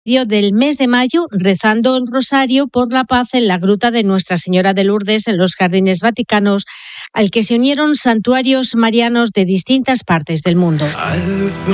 del mes de mayo rezando el rosario por la paz en la gruta de Nuestra Señora de Lourdes en los Jardines Vaticanos, al que se unieron santuarios marianos de distintas partes del mundo.